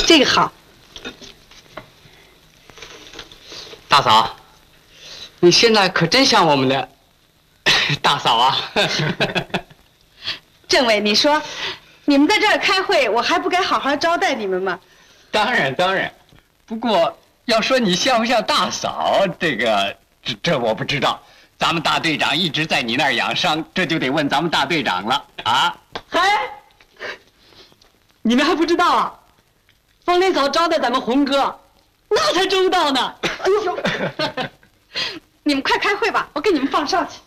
这个好。 大嫂，你现在可真像我们的大嫂啊！ 政委，你说，你们在这儿开会，我还不该好好招待你们吗？ 当然当然，不过要说你像不像大嫂，这我不知道。咱们大队长一直在你那儿养伤，这就得问咱们大队长了啊！ 嗨，你们还不知道啊？方连嫂招待咱们红哥，那才周到呢。 哎呦，你们快开会吧，我给你们放哨去。